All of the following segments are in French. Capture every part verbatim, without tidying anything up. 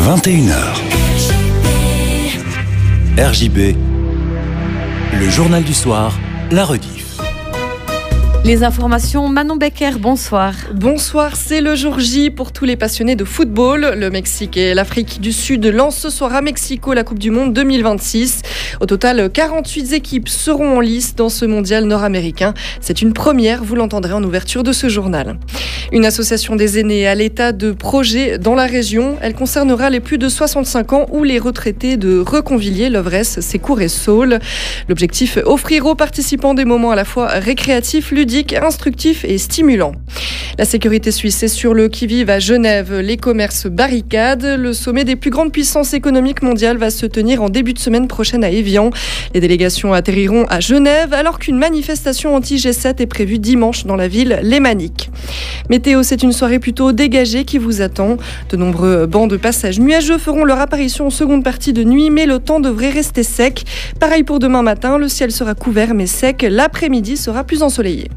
vingt et une heures. R J B, le journal du soir, la rediff. Les informations, Manon Becker, bonsoir. Bonsoir, c'est le jour J pour tous les passionnés de football. Le Mexique et l'Afrique du Sud lancent ce soir à Mexico la Coupe du Monde deux mille vingt-six. Au total, quarante-huit équipes seront en lice dans ce mondial nord-américain. C'est une première, vous l'entendrez en ouverture de ce journal. Une association des aînés à l'état de projet dans la région. Elle concernera les plus de soixante-cinq ans ou les retraités de Reconvilier, Lovresse, Sécourt et Saules. L'objectif, offrir aux participants des moments à la fois récréatifs, ludiques, instructif et stimulant. La sécurité suisse est sur le qui-vive à Genève. Les commerces barricadent. Le sommet des plus grandes puissances économiques mondiales va se tenir en début de semaine prochaine à Évian. Les délégations atterriront à Genève alors qu'une manifestation anti-G sept est prévue dimanche dans la ville lémanique. Météo, c'est une soirée plutôt dégagée qui vous attend. De nombreux bancs de passage nuageux feront leur apparition en seconde partie de nuit, mais le temps devrait rester sec. Pareil pour demain matin, le ciel sera couvert mais sec. L'après-midi sera plus ensoleillé.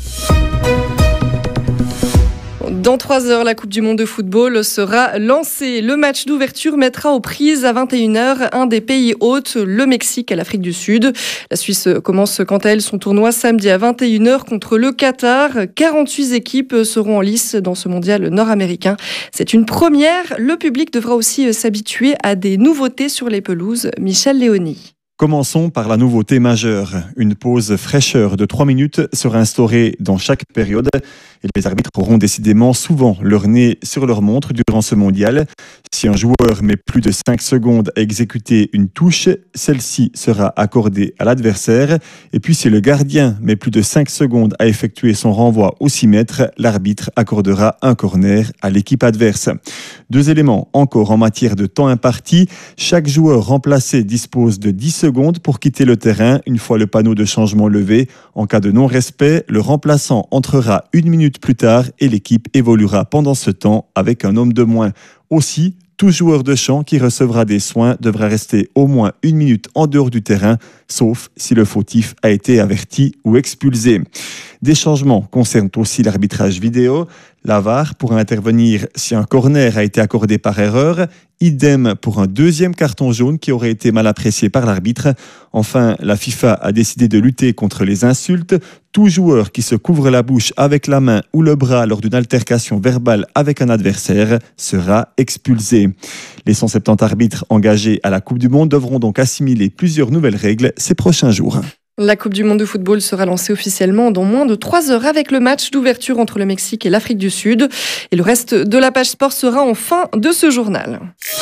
Dans trois heures, la Coupe du Monde de football sera lancée. Le match d'ouverture mettra aux prises à vingt et une heures un des pays hôtes, le Mexique et l'Afrique du Sud. La Suisse commence quant à elle son tournoi samedi à vingt et une heures contre le Qatar. quarante-huit équipes seront en lice dans ce mondial nord-américain. C'est une première. Le public devra aussi s'habituer à des nouveautés sur les pelouses. Michel Léoni. Commençons par la nouveauté majeure. Une pause fraîcheur de trois minutes sera instaurée dans chaque période et les arbitres auront décidément souvent leur nez sur leur montre durant ce mondial. Si un joueur met plus de cinq secondes à exécuter une touche, celle-ci sera accordée à l'adversaire. Et puis si le gardien met plus de cinq secondes à effectuer son renvoi au six mètres, l'arbitre accordera un corner à l'équipe adverse. Deux éléments encore en matière de temps imparti. Chaque joueur remplacé dispose de dix secondes pour quitter le terrain une fois le panneau de changement levé. En cas de non-respect, le remplaçant entrera une minute plus tard et l'équipe évoluera pendant ce temps avec un homme de moins. Aussi, tout joueur de champ qui recevra des soins devra rester au moins une minute en dehors du terrain, sauf si le fautif a été averti ou expulsé. Des changements concernent aussi l'arbitrage vidéo. La V A R pourra intervenir si un corner a été accordé par erreur. Idem pour un deuxième carton jaune qui aurait été mal apprécié par l'arbitre. Enfin, la FIFA a décidé de lutter contre les insultes. Tout joueur qui se couvre la bouche avec la main ou le bras lors d'une altercation verbale avec un adversaire sera expulsé. Les cent soixante-dix arbitres engagés à la Coupe du Monde devront donc assimiler plusieurs nouvelles règles ces prochains jours. La Coupe du Monde de football sera lancée officiellement dans moins de trois heures avec le match d'ouverture entre le Mexique et l'Afrique du Sud. Et le reste de la page sport sera en fin de ce journal.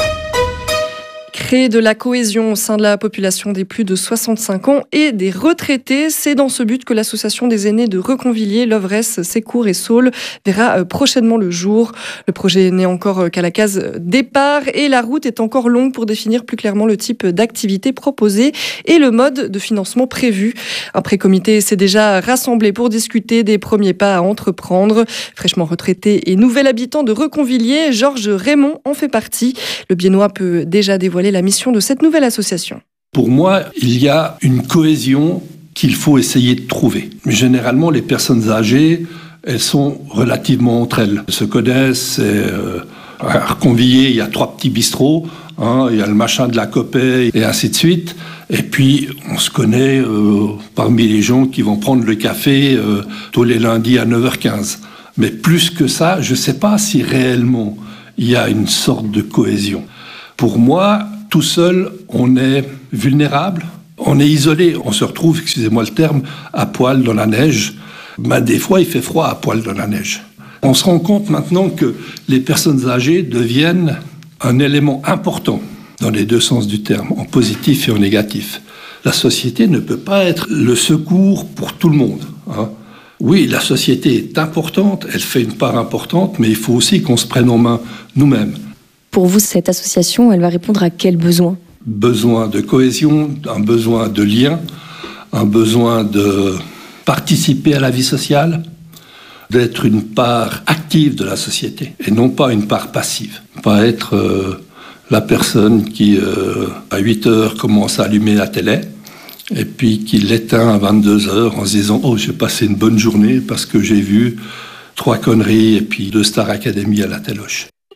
Créer de la cohésion au sein de la population des plus de soixante-cinq ans et des retraités. C'est dans ce but que l'association des aînés de Reconvilier, Lovresse, Sécourt et Saules verra prochainement le jour. Le projet n'est encore qu'à la case départ et la route est encore longue pour définir plus clairement le type d'activité proposée et le mode de financement prévu. Un pré-comité s'est déjà rassemblé pour discuter des premiers pas à entreprendre. Fraîchement retraité et nouvel habitant de Reconvilier, Georges Raymond en fait partie. Le Biennois peut déjà dévoiler la mission de cette nouvelle association. Pour moi, il y a une cohésion qu'il faut essayer de trouver. Généralement, les personnes âgées, elles sont relativement entre elles. Elles se connaissent. Et, euh, à Reconvilier, il y a trois petits bistrots. Hein, il y a le machin de la Copée et ainsi de suite. Et puis, on se connaît euh, parmi les gens qui vont prendre le café euh, tous les lundis à neuf heures quinze. Mais plus que ça, je ne sais pas si réellement il y a une sorte de cohésion. Pour moi, tout seul, on est vulnérable, on est isolé, on se retrouve, excusez-moi le terme, à poil dans la neige. Ben, des fois, il fait froid à poil dans la neige. On se rend compte maintenant que les personnes âgées deviennent un élément important dans les deux sens du terme, en positif et en négatif. La société ne peut pas être le secours pour tout le monde, hein. Oui, la société est importante, elle fait une part importante, mais il faut aussi qu'on se prenne en main nous-mêmes. Pour vous, cette association, elle va répondre à quel besoin ? Besoin de cohésion, un besoin de lien, un besoin de participer à la vie sociale, d'être une part active de la société et non pas une part passive. Pas être euh, la personne qui, euh, à huit heures, commence à allumer la télé et puis qui l'éteint à vingt-deux heures en se disant « Oh, j'ai passé une bonne journée parce que j'ai vu trois conneries et puis deux Star Academy à la téloche ».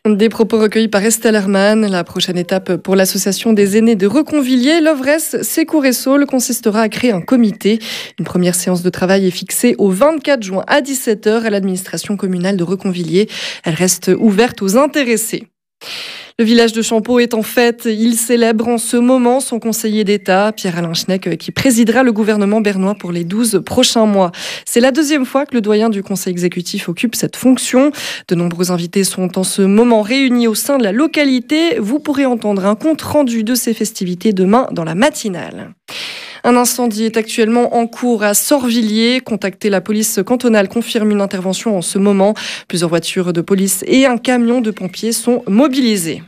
Des propos recueillis par Estelle Hermann. La prochaine étape pour l'association des aînés de Reconvilier, Lovresse, Sécours et Saules, consistera à créer un comité. Une première séance de travail est fixée au vingt-quatre juin à dix-sept heures à l'administration communale de Reconvilier. Elle reste ouverte aux intéressés. Le village de Champeaux est en fête. Il célèbre en ce moment son conseiller d'État, Pierre-Alain Schneck, qui présidera le gouvernement bernois pour les douze prochains mois. C'est la deuxième fois que le doyen du conseil exécutif occupe cette fonction. De nombreux invités sont en ce moment réunis au sein de la localité. Vous pourrez entendre un compte rendu de ces festivités demain dans la matinale. Un incendie est actuellement en cours à Sorvilliers. Contacter la police cantonale confirme une intervention en ce moment. Plusieurs voitures de police et un camion de pompiers sont mobilisés.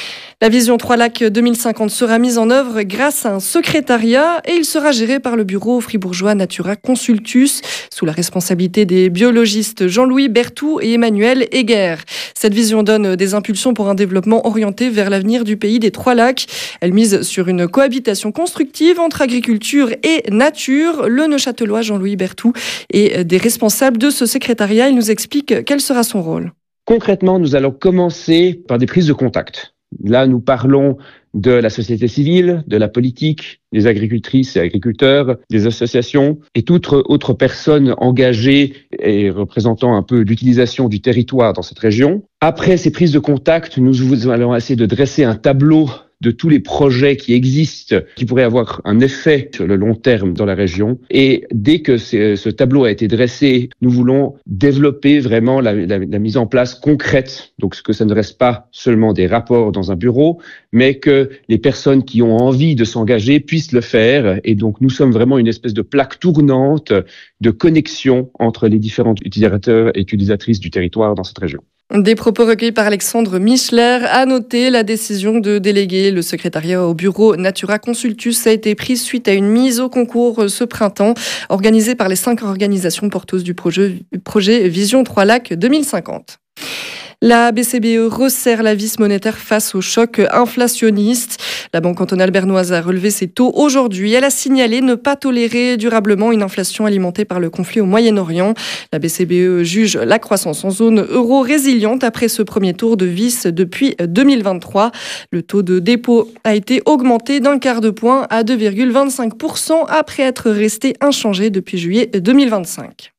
La vision Trois Lacs deux mille cinquante sera mise en œuvre grâce à un secrétariat et il sera géré par le bureau fribourgeois Natura Consultus sous la responsabilité des biologistes Jean-Louis Berthoud et Emmanuel Heger. Cette vision donne des impulsions pour un développement orienté vers l'avenir du pays des Trois Lacs. Elle mise sur une cohabitation constructive entre agriculture et nature. Le Neuchâtelois Jean-Louis Berthoud est des responsables de ce secrétariat. Il nous explique quel sera son rôle. Concrètement, nous allons commencer par des prises de contact. Là, nous parlons de la société civile, de la politique, des agricultrices et agriculteurs, des associations et toute autre personne engagée et représentant un peu l'utilisation du territoire dans cette région. Après ces prises de contact, nous allons essayer de dresser un tableau de tous les projets qui existent, qui pourraient avoir un effet sur le long terme dans la région. Et dès que ce tableau a été dressé, nous voulons développer vraiment la, la, la mise en place concrète. Donc, ce que ça ne reste pas seulement des rapports dans un bureau, mais que les personnes qui ont envie de s'engager puissent le faire. Et donc, nous sommes vraiment une espèce de plaque tournante de connexion entre les différents utilisateurs et utilisatrices du territoire dans cette région. Des propos recueillis par Alexandre Michler. À noter, la décision de déléguer le secrétariat au bureau Natura Consultus a été prise suite à une mise au concours ce printemps, organisée par les cinq organisations porteuses du projet, projet Vision Trois Lacs deux mille cinquante. La B C B E resserre la vis monétaire face au choc inflationniste. La Banque cantonale bernoise a relevé ses taux aujourd'hui. Elle a signalé ne pas tolérer durablement une inflation alimentée par le conflit au Moyen-Orient. La B C B E juge la croissance en zone euro résiliente après ce premier tour de vis depuis deux mille vingt-trois. Le taux de dépôt a été augmenté d'un quart de point à deux virgule vingt-cinq pour cent après être resté inchangé depuis juillet deux mille vingt-cinq.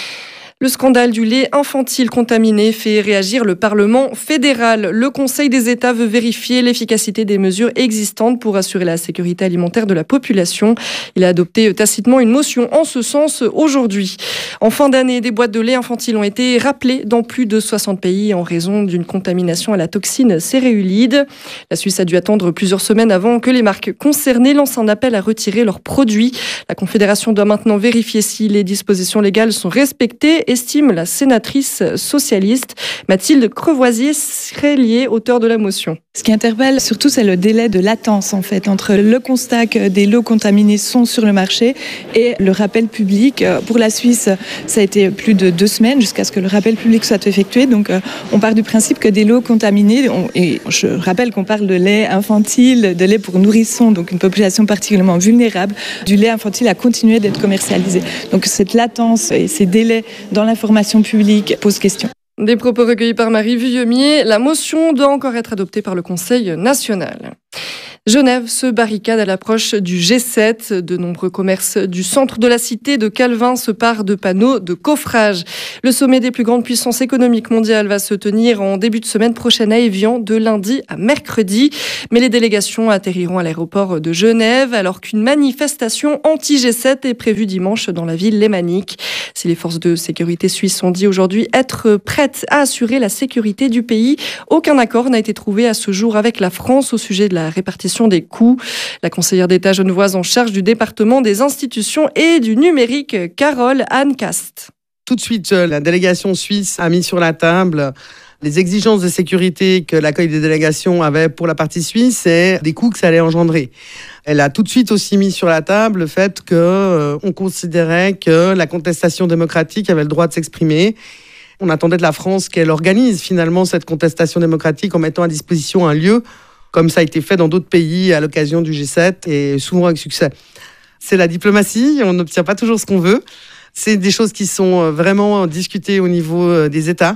Le scandale du lait infantile contaminé fait réagir le Parlement fédéral. Le Conseil des États veut vérifier l'efficacité des mesures existantes pour assurer la sécurité alimentaire de la population. Il a adopté tacitement une motion en ce sens aujourd'hui. En fin d'année, des boîtes de lait infantile ont été rappelées dans plus de soixante pays en raison d'une contamination à la toxine céréulide. La Suisse a dû attendre plusieurs semaines avant que les marques concernées lancent un appel à retirer leurs produits. La Confédération doit maintenant vérifier si les dispositions légales sont respectées, estime la sénatrice socialiste Mathilde Crevoisier-Srélier, auteure de la motion. Ce qui interpelle surtout, c'est le délai de latence en fait entre le constat que des lots contaminés sont sur le marché et le rappel public. Pour la Suisse, ça a été plus de deux semaines jusqu'à ce que le rappel public soit effectué. Donc, on part du principe que des lots contaminés, on, et je rappelle qu'on parle de lait infantile, de lait pour nourrissons, donc une population particulièrement vulnérable, du lait infantile a continué d'être commercialisé. Donc, cette latence et ces délais dans l'information publique posent question. Des propos recueillis par Marie Vuillemier. La motion doit encore être adoptée par le Conseil national. Genève se barricade à l'approche du G sept. De nombreux commerces du centre de la cité de Calvin se parent de panneaux de coffrage. Le sommet des plus grandes puissances économiques mondiales va se tenir en début de semaine prochaine à Évian, de lundi à mercredi. Mais les délégations atterriront à l'aéroport de Genève alors qu'une manifestation anti-G sept est prévue dimanche dans la ville lémanique. Si les forces de sécurité suisses ont dit aujourd'hui être prêtes à assurer la sécurité du pays, aucun accord n'a été trouvé à ce jour avec la France au sujet de la répartition des coûts. La conseillère d'État genevoise en charge du département des institutions et du numérique, Carole Anne Cast. Tout de suite, la délégation suisse a mis sur la table les exigences de sécurité que l'accueil des délégations avait pour la partie suisse et des coûts que ça allait engendrer. Elle a tout de suite aussi mis sur la table le fait qu'on euh, considérait que la contestation démocratique avait le droit de s'exprimer. On attendait de la France qu'elle organise finalement cette contestation démocratique en mettant à disposition un lieu comme ça a été fait dans d'autres pays à l'occasion du G sept, et souvent avec succès. C'est la diplomatie, on n'obtient pas toujours ce qu'on veut. C'est des choses qui sont vraiment discutées au niveau des États.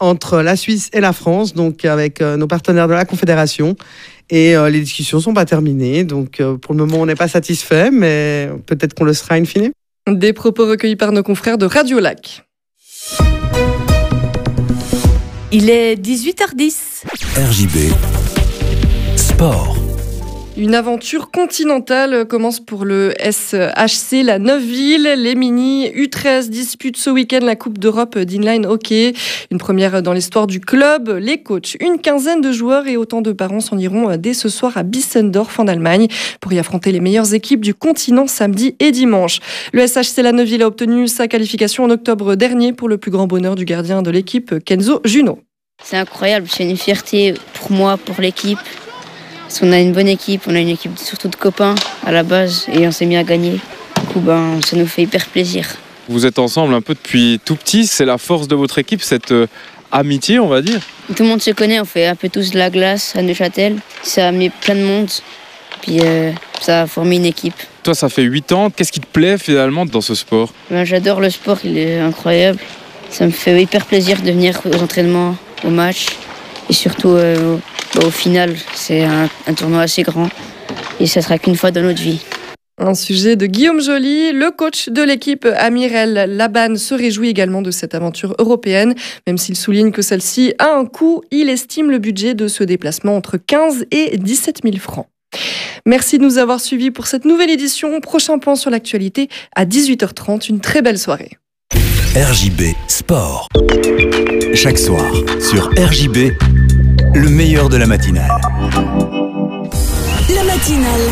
entre la Suisse et la France, donc avec euh, nos partenaires de la Confédération. Et euh, les discussions ne sont pas terminées, donc euh, pour le moment on n'est pas satisfait, mais peut-être qu'on le sera in fine. Des propos recueillis par nos confrères de Radio Lac. Il est dix-huit heures dix. R J B Sport. Une aventure continentale commence pour le S H C La Neuveville. Les mini U treize disputent ce week-end la Coupe d'Europe d'inline hockey. Une première dans l'histoire du club. Les coachs, une quinzaine de joueurs et autant de parents s'en iront dès ce soir à Bissendorf en Allemagne pour y affronter les meilleures équipes du continent samedi et dimanche. Le S H C La Neuveville a obtenu sa qualification en octobre dernier pour le plus grand bonheur du gardien de l'équipe, Kenzo Junot. C'est incroyable, c'est une fierté pour moi, pour l'équipe. Parce qu'on a une bonne équipe, on a une équipe surtout de copains à la base et on s'est mis à gagner. Du coup, ben, ça nous fait hyper plaisir. Vous êtes ensemble un peu depuis tout petit, c'est la force de votre équipe, cette euh, amitié, on va dire. Tout le monde se connaît, on fait un peu tous de la glace à Neuchâtel. Ça a mis plein de monde, puis euh, ça a formé une équipe. Toi, ça fait huit ans, qu'est-ce qui te plaît finalement dans ce sport ? Ben, j'adore le sport, il est incroyable. Ça me fait hyper plaisir de venir aux entraînements, aux matchs et surtout euh, au, au final, c'est un, un tournoi assez grand et ça sera qu'une fois dans notre vie. Un sujet de Guillaume Joly, le coach de l'équipe Amirel Laban se réjouit également de cette aventure européenne, même s'il souligne que celle-ci a un coût. Il estime le budget de ce déplacement entre quinze et dix-sept mille francs. Merci de nous avoir suivis pour cette nouvelle édition. Prochain point sur l'actualité à dix-huit heures trente. Une très belle soirée. R J B Sport. Chaque soir sur R J B, le meilleur de la matinale. La matinale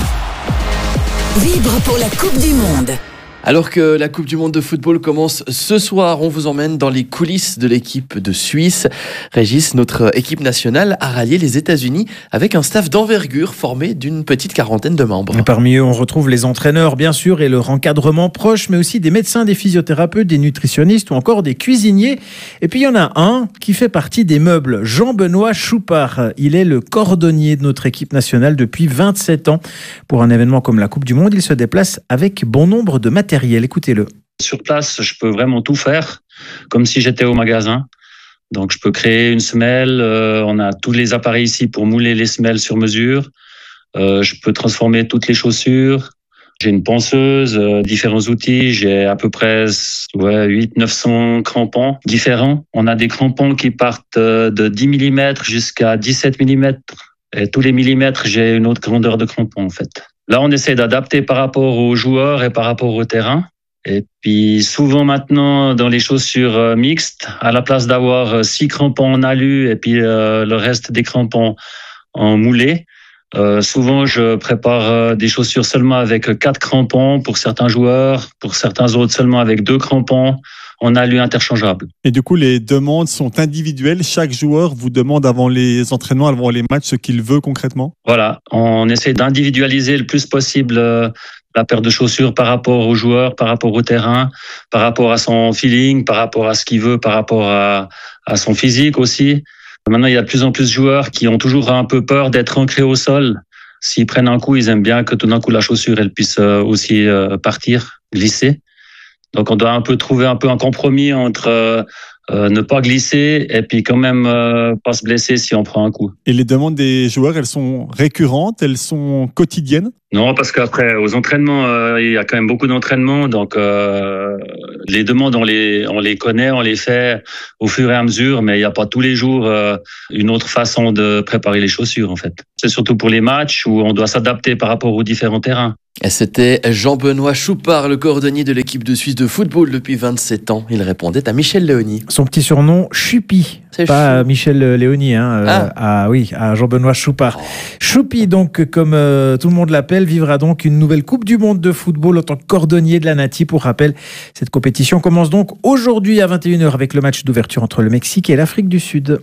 vibre pour la Coupe du Monde. Alors que la Coupe du Monde de football commence ce soir, on vous emmène dans les coulisses de l'équipe de Suisse. Régis, notre équipe nationale a rallié les États-Unis avec un staff d'envergure formé d'une petite quarantaine de membres. Et parmi eux, on retrouve les entraîneurs, bien sûr, et leur encadrement proche, mais aussi des médecins, des physiothérapeutes, des nutritionnistes ou encore des cuisiniers. Et puis il y en a un qui fait partie des meubles, Jean-Benoît Choupard. Il est le cordonnier de notre équipe nationale depuis vingt-sept ans. Pour un événement comme la Coupe du Monde, il se déplace avec bon nombre de matériel. Écoutez-le. Sur place, je peux vraiment tout faire, comme si j'étais au magasin. Donc, je peux créer une semelle. Euh, on a tous les appareils ici pour mouler les semelles sur mesure. Euh, je peux transformer toutes les chaussures. J'ai une ponceuse, euh, différents outils. J'ai à peu près ouais, huit cents neuf cents crampons différents. On a des crampons qui partent de dix millimètres jusqu'à dix-sept millimètres. Et tous les millimètres, j'ai une autre grandeur de crampon, en fait. Là, on essaie d'adapter par rapport aux joueurs et par rapport au terrain. Et puis, souvent maintenant, dans les chaussures mixtes, à la place d'avoir six crampons en alu et puis euh, le reste des crampons en moulé, euh, souvent, je prépare des chaussures seulement avec quatre crampons pour certains joueurs, pour certains autres seulement avec deux crampons. On a lieu interchangeable. Et du coup, les demandes sont individuelles. Chaque joueur vous demande avant les entraînements, avant les matchs, ce qu'il veut concrètement? Voilà, on essaie d'individualiser le plus possible la paire de chaussures par rapport aux joueurs, par rapport au terrain, par rapport à son feeling, par rapport à ce qu'il veut, par rapport à, à son physique aussi. Maintenant, il y a de plus en plus de joueurs qui ont toujours un peu peur d'être ancrés au sol. S'ils prennent un coup, ils aiment bien que tout d'un coup, la chaussure elle puisse aussi partir, glisser. Donc, on doit un peu trouver un peu un compromis entre euh, euh, ne pas glisser et puis quand même euh, pas se blesser si on prend un coup. Et les demandes des joueurs, elles sont récurrentes, elles sont quotidiennes? Non, parce qu'après, aux entraînements, euh, il y a quand même beaucoup d'entraînements. Donc, euh, les demandes, on les, on les connaît, on les fait au fur et à mesure, mais il n'y a pas tous les jours euh, une autre façon de préparer les chaussures, en fait. C'est surtout pour les matchs où on doit s'adapter par rapport aux différents terrains. Et c'était Jean-Benoît Choupard, le cordonnier de l'équipe de Suisse de football depuis vingt-sept ans. Il répondait à Michel Léoni. Son petit surnom, Choupi. C'est pas chou. Michel Léoni, hein, ah. Euh, à, oui, à Jean-Benoît Choupard. Oh. Choupi, donc, comme euh, tout le monde l'appelle, vivra donc une nouvelle Coupe du Monde de football en tant que cordonnier de la Nati. Pour rappel, cette compétition commence donc aujourd'hui à vingt et une heures avec le match d'ouverture entre le Mexique et l'Afrique du Sud.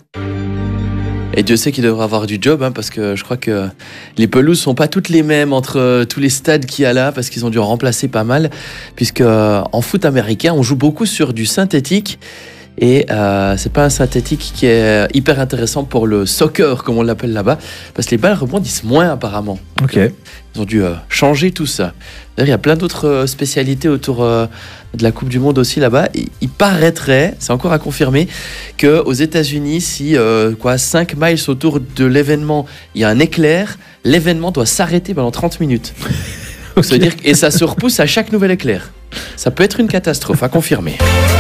Et Dieu sait qu'il devrait avoir du job, hein, parce que je crois que les pelouses sont pas toutes les mêmes entre euh, tous les stades qu'il y a là, parce qu'ils ont dû en remplacer pas mal, puisque euh, en foot américain, on joue beaucoup sur du synthétique. Et euh, c'est pas un synthétique qui est hyper intéressant pour le soccer, comme on l'appelle là-bas, parce que les balles rebondissent moins apparemment. Ok. Ils ont dû euh, changer tout ça. D'ailleurs, il y a plein d'autres euh, spécialités autour euh, de la Coupe du Monde aussi là-bas. Il, il paraîtrait, c'est encore à confirmer, qu'aux États-Unis, si euh, quoi, cinq miles autour de l'événement, il y a un éclair, l'événement doit s'arrêter pendant trente minutes. Okay. Ça veut dire, et ça se repousse à chaque nouvel éclair. Ça peut être une catastrophe, à confirmer.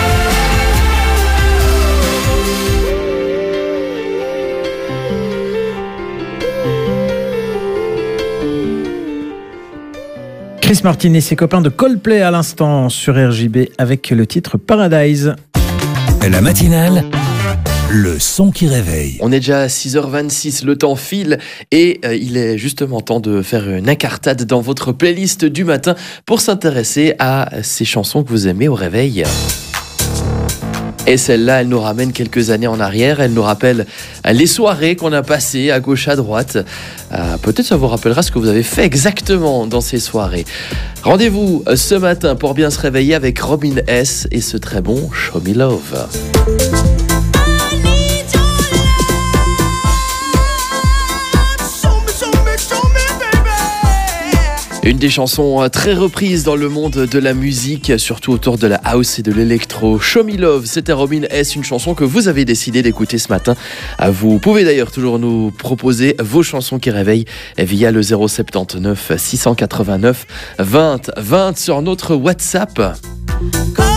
Chris Martin et ses copains de Coldplay à l'instant sur R J B avec le titre Paradise. La matinale, le son qui réveille. On est déjà à six heures vingt-six, le temps file et euh, il est justement temps de faire une incartade dans votre playlist du matin pour s'intéresser à ces chansons que vous aimez au réveil. Et celle-là, elle nous ramène quelques années en arrière. Elle nous rappelle les soirées qu'on a passées à gauche, à droite. Euh, peut-être ça vous rappellera ce que vous avez fait exactement dans ces soirées. Rendez-vous ce matin pour bien se réveiller avec Robin S. et ce très bon Show Me Love. Une des chansons très reprises dans le monde de la musique, surtout autour de la house et de l'électro. Show Me Love, c'était Robin S, une chanson que vous avez décidé d'écouter ce matin. Vous pouvez d'ailleurs toujours nous proposer vos chansons qui réveillent via le zéro sept neuf six cent quatre-vingt-neuf vingt vingt sur notre WhatsApp.